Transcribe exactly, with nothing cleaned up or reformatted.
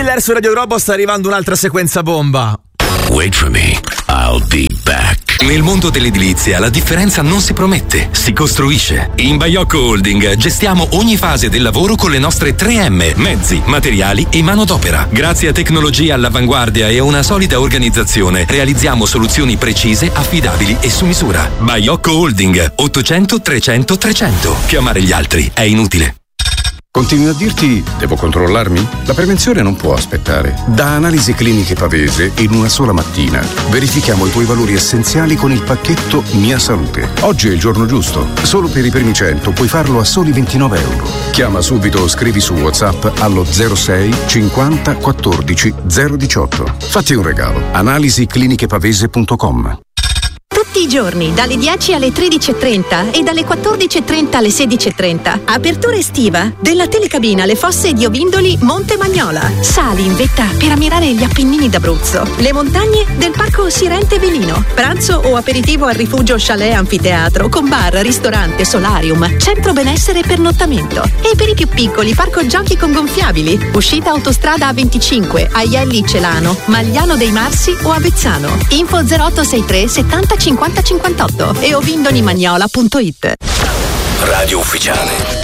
Killer su Radio Globo, sta arrivando un'altra sequenza bomba. Wait for me, I'll be back. Nel mondo dell'edilizia la differenza non si promette, si costruisce. In Baiocco Holding gestiamo ogni fase del lavoro con le nostre tre emme, mezzi, materiali e manodopera. Grazie a tecnologie all'avanguardia e a una solida organizzazione realizziamo soluzioni precise, affidabili e su misura. Baiocco Holding, ottocento trecento trecento. Chiamare gli altri è inutile. Continui a dirti, devo controllarmi? La prevenzione non può aspettare. Da Analisi Cliniche Pavese, in una sola mattina, verifichiamo i tuoi valori essenziali con il pacchetto Mia Salute. Oggi è il giorno giusto. Solo per i primi cento puoi farlo a soli ventinove euro. Chiama subito o scrivi su WhatsApp allo zero sei cinquanta quattordici zero diciotto. Fatti un regalo. analisi cliniche pavese punto com. Tutti i giorni, dalle dieci alle tredici e trenta e dalle quattordici e trenta alle sedici e trenta. Apertura estiva della telecabina Le Fosse di Ovindoli Monte Magnola. Sali in vetta per ammirare gli Appennini d'Abruzzo, le montagne del Parco Sirente Velino. Pranzo o aperitivo al rifugio Chalet Anfiteatro con bar, ristorante, solarium, centro benessere per nottamento. E per i più piccoli, parco giochi con gonfiabili. Uscita autostrada A venticinque, Aielli Celano, Magliano dei Marsi o Avezzano. Info zero otto sei tre settanta cinquanta cinquantotto e ovindonimagnola punto it. Radio Ufficiale.